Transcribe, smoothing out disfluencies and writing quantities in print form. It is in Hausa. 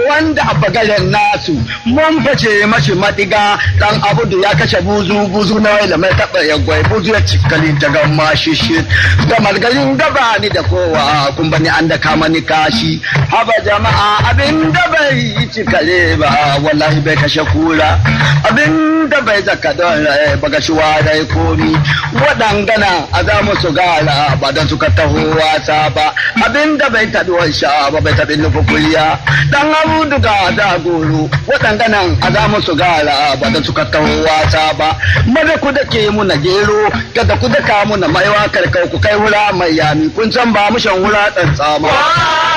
wanda a bagaren nasu mun face mashi madiga dan abudu ya kashe buzu na waila mai taba ya gwai buzu ya cikalin ta gamma shishi da margarin gaba ni da kowa kun bani an da kama ni kashi haba jama'a abin da bai cikale ba wallahi bai kashe kura abin da bai zaka don rai baga shi wadai komi wadangana a za mu su gara ba don suka taho wasa ba abin da bai taduwar sha ba bai tabi nufi kuliya dan abudu ga da goro wadanganan a za mu su gara ba don suka taho wasa ba maza ku da ke muna gero kada ku da ka muna maiwa karkau ku kai wura mai yami kun san ba mu shan wura tsantsama